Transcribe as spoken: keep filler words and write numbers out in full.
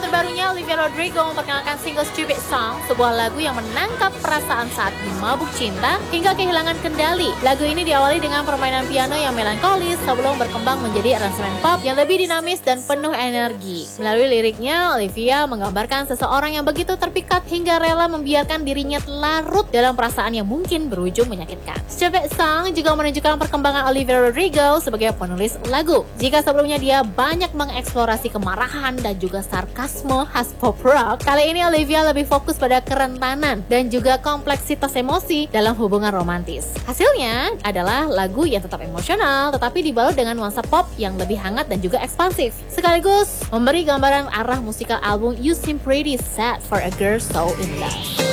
terbarunya, Olivia Rodrigo memperkenalkan single Stupid Song, sebuah lagu yang menangkap perasaan saat mabuk cinta hingga kehilangan kendali. Lagu ini diawali dengan permainan piano yang melankolis sebelum berkembang menjadi aransemen pop yang lebih dinamis dan penuh energi. Melalui liriknya, Olivia menggambarkan seseorang yang begitu terpikat hingga rela membiarkan dirinya larut dalam perasaan yang mungkin berujung menyakitkan. Stupid Song juga menunjukkan perkembangan Olivia Rodrigo sebagai penulis lagu. Jika sebelumnya dia banyak mengeksplorasi kemarahan dan juga sarkasme khas pop rock, kali ini Olivia lebih fokus pada kerentanan dan juga kompleksitas emosi dalam hubungan romantis. Hasilnya adalah lagu yang tetap emosional tetapi dibalut dengan nuansa pop yang lebih hangat dan juga ekspansif, sekaligus memberi gambaran arah musikal album You Seem Pretty Sad for a Girl So In Love.